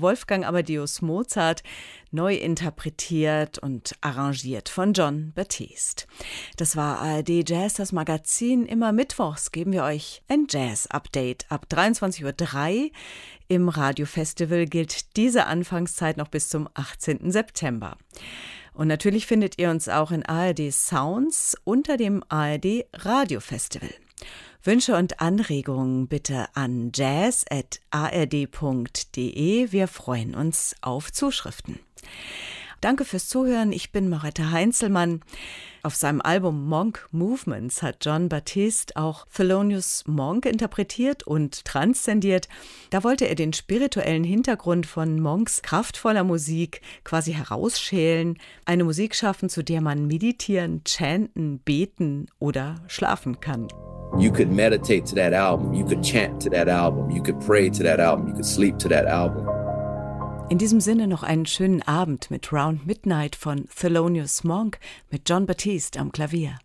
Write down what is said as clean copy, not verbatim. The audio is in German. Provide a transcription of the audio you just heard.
Wolfgang Amadeus Mozart, neu interpretiert und arrangiert von Jon Batiste. Das war ARD Jazz, das Magazin. Immer mittwochs geben wir euch ein Jazz-Update ab 23:03 Uhr. Im Radiofestival gilt diese Anfangszeit noch bis zum 18. September. Und natürlich findet ihr uns auch in ARD Sounds unter dem ARD Radiofestival. Wünsche und Anregungen bitte an jazz@ard.de. Wir freuen uns auf Zuschriften. Danke fürs Zuhören. Ich bin Maretta Heinzelmann. Auf seinem Album Monk Movements hat Jon Batiste auch Thelonious Monk interpretiert und transzendiert. Da wollte er den spirituellen Hintergrund von Monks kraftvoller Musik quasi herausschälen, eine Musik schaffen, zu der man meditieren, chanten, beten oder schlafen kann. You could meditate to that album, you could chant to that album, you could pray to that album, you could sleep to that album. In diesem Sinne noch einen schönen Abend mit Round Midnight von Thelonious Monk mit Jon Batiste am Klavier.